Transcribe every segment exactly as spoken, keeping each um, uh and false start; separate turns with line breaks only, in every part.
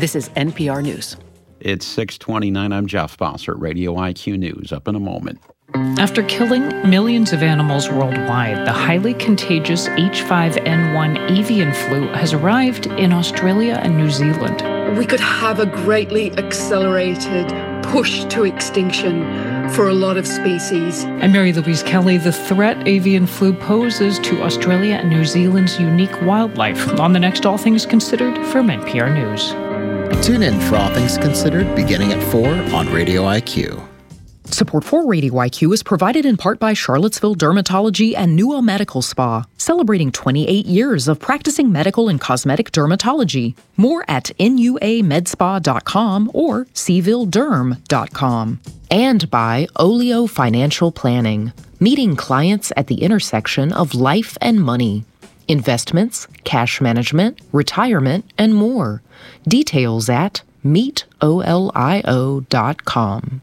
This is N P R News.
It's six twenty-nine. I'm Jeff Bosser, Radio I Q News. Up in a moment.
After killing millions of animals worldwide, the highly contagious H five N one avian flu has arrived in Australia and New Zealand.
We could have a greatly accelerated push to extinction for a lot of species.
I'm Mary Louise Kelly. The threat avian flu poses to Australia and New Zealand's unique wildlife. On the next All Things Considered from N P R News.
Tune in for All Things Considered beginning at four on Radio I Q.
Support for Radio I Q is provided in part by Charlottesville Dermatology and Nua Medical Spa, celebrating twenty-eight years of practicing medical and cosmetic dermatology. More at N U A med spa dot com or Seville Derm dot com. And by Olio Financial Planning, meeting clients at the intersection of life and money. Investments, cash management, retirement, and more. Details at meet olio dot com.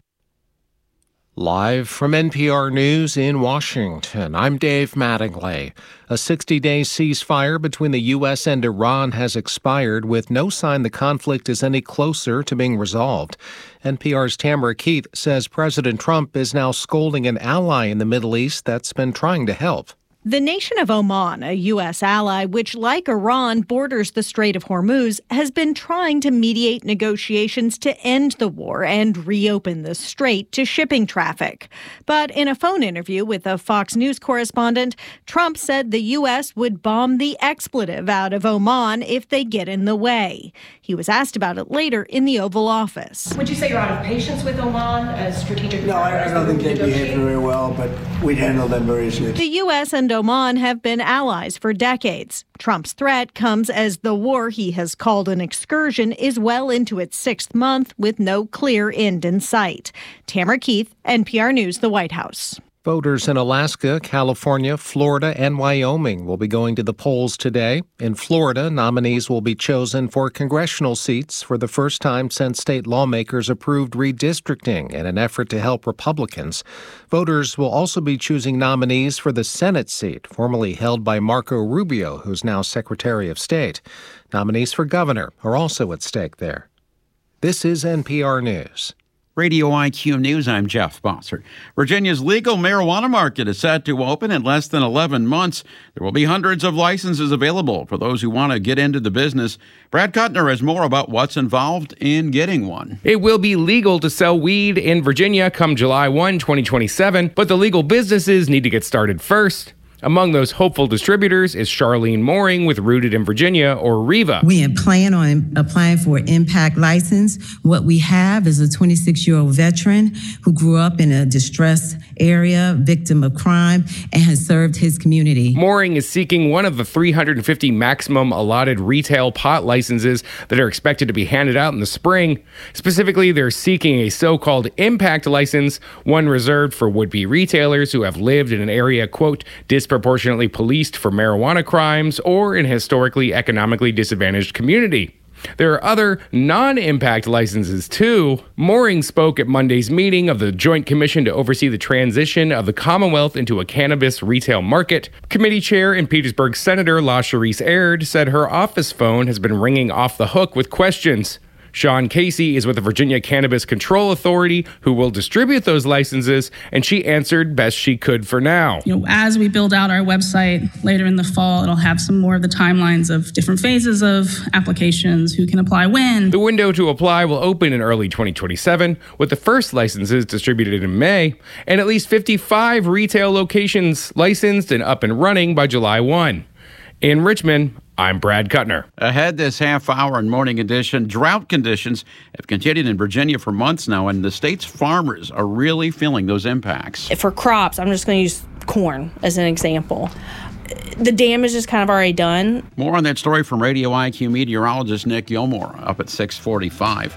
Live from N P R News in Washington, I'm Dave Mattingly. A sixty-day ceasefire between the U S and Iran has expired with no sign the conflict is any closer to being resolved. N P R's Tamara Keith says President Trump is now scolding an ally in the Middle East that's been trying to help.
The nation of Oman, a U S ally, which, like Iran, borders the Strait of Hormuz, has been trying to mediate negotiations to end the war and reopen the strait to shipping traffic. But in a phone interview with a Fox News correspondent, Trump said the U S would bomb the expletive out of Oman if they get in the way. He was asked about it later in the Oval Office.
Would you say you're out of patience with Oman as strategic?
No, I, I don't think they behave very well, but we'd handle them very easily.
The U S and Oman have been allies for decades. Trump's threat comes as the war he has called an excursion is well into its sixth month with no clear end in sight. Tamara Keith, N P R News, the White House.
Voters in Alaska, California, Florida, and Wyoming will be going to the polls today. In Florida, nominees will be chosen for congressional seats for the first time since state lawmakers approved redistricting in an effort to help Republicans. Voters will also be choosing nominees for the Senate seat, formerly held by Marco Rubio, who's now Secretary of State. Nominees for governor are also at stake there. This is N P R News.
Radio I Q News, I'm Jeff Bosser. Virginia's legal marijuana market is set to open in less than eleven months. There will be hundreds of licenses available for those who want to get into the business. Brad Kuttner has more about what's involved in getting one.
It will be legal to sell weed in Virginia come July first, twenty twenty-seven, but the legal businesses need to get started first. Among those hopeful distributors is Charlene Mooring with Rooted in Virginia, or REVA.
We plan on applying for an impact license. What we have is a twenty-six-year-old veteran who grew up in a distressed area, victim of crime, and has served his community.
Mooring is seeking one of the three hundred fifty maximum allotted retail pot licenses that are expected to be handed out in the spring. Specifically, they're seeking a so-called impact license, one reserved for would-be retailers who have lived in an area, quote, disproportionately policed for marijuana crimes or in a historically economically disadvantaged community. There are other non-impact licenses, too. Mooring spoke at Monday's meeting of the Joint Commission to oversee the transition of the Commonwealth into a cannabis retail market. Committee chair and Petersburg Senator LaCherice Aird said her office phone has been ringing off the hook with questions. Sean Casey is with the Virginia Cannabis Control Authority, who will distribute those licenses, and she answered best she could for now.
You know, as we build out our website later in the fall, it'll have some more of the timelines of different phases of applications, who can apply when.
The window to apply will open in early twenty twenty-seven, with the first licenses distributed in May, and at least fifty-five retail locations licensed and up and running by July first. In Richmond, I'm Brad Kuttner.
Ahead this half hour in Morning Edition, drought conditions have continued in Virginia for months now, and the state's farmers are really feeling those impacts.
For crops, I'm just going to use corn as an example. The damage is kind of already done.
More on that story from Radio I Q meteorologist Nick Gilmore up at six forty-five.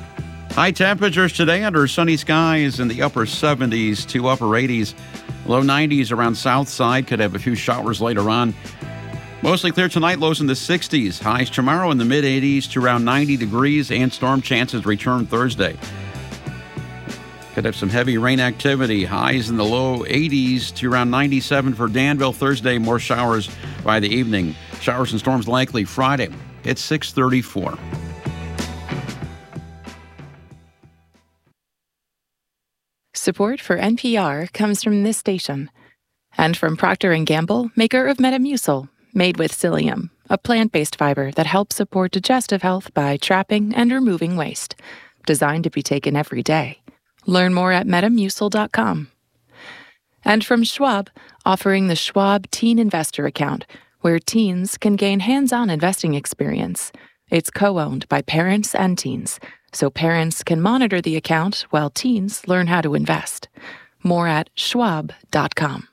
High temperatures today under sunny skies in the upper seventies to upper eighties. Low nineties around south side. Could have a few showers later on. Mostly clear tonight, lows in the sixties. Highs tomorrow in the mid-eighties to around ninety degrees, and storm chances return Thursday. Could have some heavy rain activity. Highs in the low eighties to around ninety-seven for Danville. Thursday, more showers by the evening. Showers and storms likely Friday. It's six thirty-four.
Support for N P R comes from this station and from Procter and Gamble, maker of Metamucil, made with psyllium, a plant-based fiber that helps support digestive health by trapping and removing waste. Designed to be taken every day. Learn more at metamucil dot com. And from Schwab, offering the Schwab Teen Investor Account, where teens can gain hands-on investing experience. It's co-owned by parents and teens, so parents can monitor the account while teens learn how to invest. More at schwab dot com.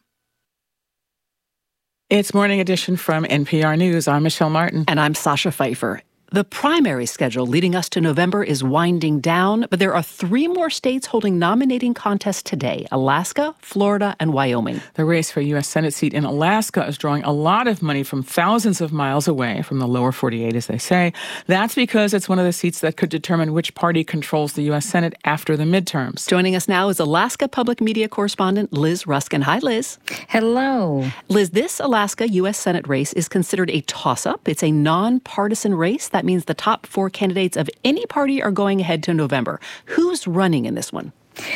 It's Morning Edition from N P R News. I'm Michelle Martin.
And I'm Sasha Pfeiffer. The primary schedule leading us to November is winding down, but there are three more states holding nominating contests today: Alaska, Florida, and Wyoming.
The race for a U S Senate seat in Alaska is drawing a lot of money from thousands of miles away from the lower forty-eight, as they say. That's because it's one of the seats that could determine which party controls the U S Senate after the midterms.
Joining us now is Alaska public media correspondent Liz Ruskin. Hi, Liz.
Hello.
Liz, this Alaska U S Senate race is considered a toss-up. It's a nonpartisan race. That means the top four candidates of any party are going ahead to November. Who's running in this one?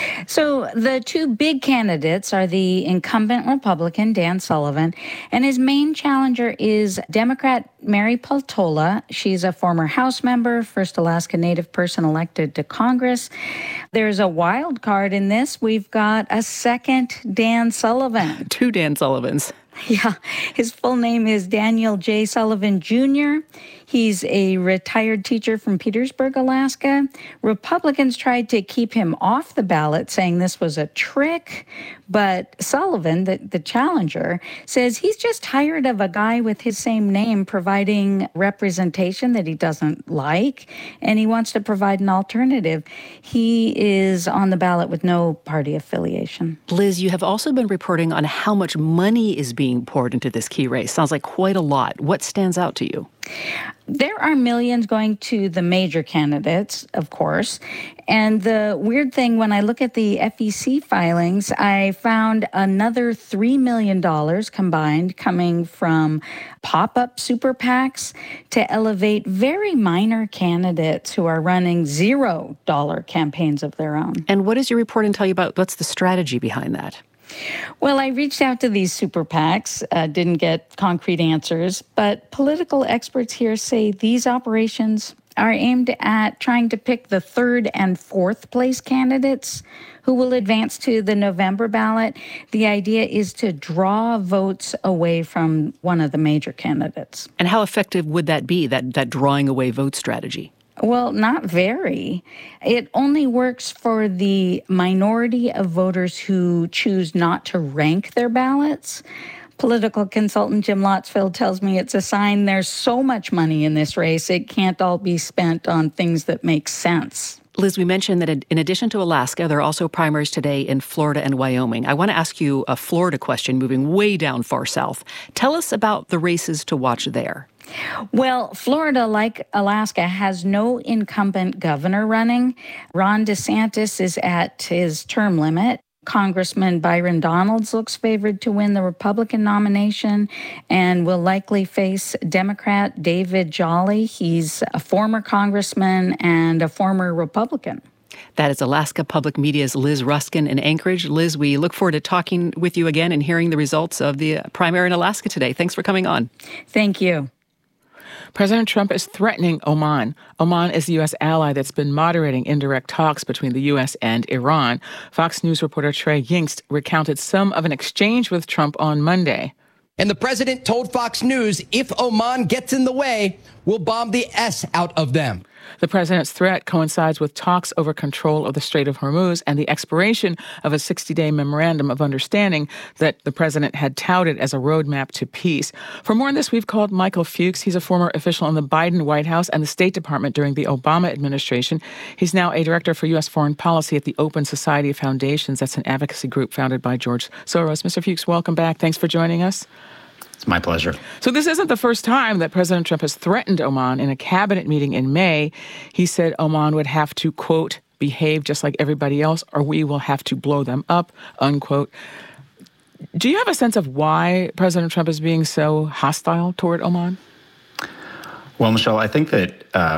So the two big candidates are the incumbent Republican, Dan Sullivan, and his main challenger is Democrat Mary Peltola. She's a former House member, first Alaska Native person elected to Congress. There's a wild card in this. We've got a second Dan Sullivan.
Two Dan Sullivans.
Yeah, his full name is Daniel J. Sullivan Junior He's a retired teacher from Petersburg, Alaska. Republicans tried to keep him off the ballot, saying this was a trick. But Sullivan, the, the challenger, says he's just tired of a guy with his same name providing representation that he doesn't like, and he wants to provide an alternative. He is on the ballot with no party affiliation.
Liz, you have also been reporting on how much money is being poured into this key race. Sounds like quite a lot. What stands out to you?
There are millions going to the major candidates, of course. And the weird thing, when I look at the F E C filings, I found another three million dollars combined coming from pop-up super PACs to elevate very minor candidates who are running zero-dollar campaigns of their own.
And what does your reporting tell you about what's the strategy behind that?
Well, I reached out to these super PACs, uh, didn't get concrete answers, but political experts here say these operations are aimed at trying to pick the third and fourth place candidates who will advance to the November ballot. The idea is to draw votes away from one of the major candidates.
And how effective would that be, that, that drawing away vote strategy?
Well, not very. It only works for the minority of voters who choose not to rank their ballots. Political consultant Jim Lotsfield tells me it's a sign there's so much money in this race, it can't all be spent on things that make sense.
Liz, we mentioned that in addition to Alaska, there are also primaries today in Florida and Wyoming. I want to ask you a Florida question, moving way down far south. Tell us about the races to watch there.
Well, Florida, like Alaska, has no incumbent governor running. Ron DeSantis is at his term limit. Congressman Byron Donalds looks favored to win the Republican nomination and will likely face Democrat David Jolly. He's a former congressman and a former Republican.
That is Alaska Public Media's Liz Ruskin in Anchorage. Liz, we look forward to talking with you again and hearing the results of the primary in Alaska today. Thanks for coming on.
Thank you.
President Trump is threatening Oman. Oman is the U S ally that's been moderating indirect talks between the U S and Iran. Fox News reporter Trey Yingst recounted some of an exchange with Trump on Monday.
And the president told Fox News, if Oman gets in the way, we'll bomb the S out of them.
The president's threat coincides with talks over control of the Strait of Hormuz and the expiration of a sixty-day memorandum of understanding that the president had touted as a roadmap to peace. For more on this, we've called Michael Fuchs. He's a former official in the Biden White House and the State Department during the Obama administration. He's now a director for U S foreign policy at the Open Society of Foundations. That's an advocacy group founded by George Soros. Mister Fuchs, welcome back. Thanks for joining us.
It's my pleasure.
So this isn't the first time that President Trump has threatened Oman. In a cabinet meeting in May, he said Oman would have to, quote, behave just like everybody else, or we will have to blow them up, unquote. Do you have a sense of why President Trump is being so hostile toward Oman?
Well, Michelle, I think that uh,